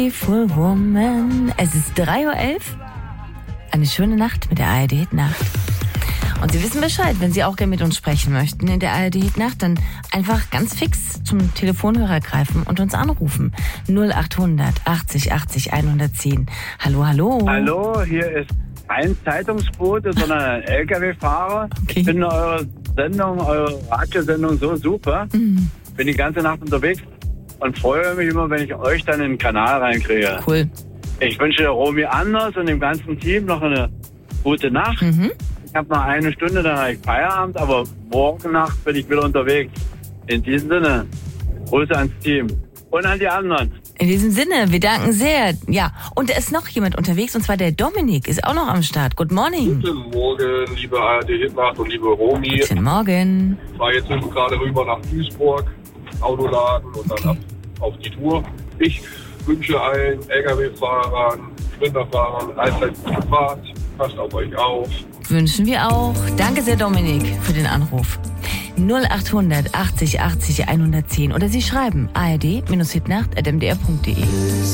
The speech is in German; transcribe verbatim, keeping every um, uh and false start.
Full Woman. Es ist drei Uhr elf. Eine schöne Nacht mit der A R D Hit Nacht. Und Sie wissen Bescheid, wenn Sie auch gerne mit uns sprechen möchten in der A R D Hit Nacht, dann einfach ganz fix zum Telefonhörer greifen und uns anrufen. null achthundert achtzig achtzig hundertzehn. Hallo, hallo. Hallo, hier ist kein Zeitungsbote, sondern ein L K W-Fahrer. Okay. Ich finde eure Sendung, eure Radiosendung so super. Mhm. Bin die ganze Nacht unterwegs und freue mich immer, wenn ich euch dann in den Kanal reinkriege. Cool. Ich wünsche Romy Anders und dem ganzen Team noch eine gute Nacht. Mhm. Ich habe noch eine Stunde, dann habe ich Feierabend, aber morgen Nacht bin ich wieder unterwegs. In diesem Sinne, Grüße ans Team und an die anderen. In diesem Sinne, wir danken sehr. Ja, und da ist noch jemand unterwegs, und zwar der Dominik ist auch noch am Start. Good morning. Guten Morgen, liebe A R D Hitnacht und liebe Romy. Guten Morgen. Ich fahre jetzt gerade rüber nach Duisburg, Auto laden und dann Okay. ab auf die Tour. Ich wünsche allen L K W-Fahrern, Sprinterfahrern allzeit gute Fahrt. Passt auf euch auf. Wünschen wir auch. Danke sehr, Dominik, für den Anruf. null achthundert achtzig achtzig hundertzehn oder Sie schreiben a r d Bindestrich hitnacht at m d r punkt d e.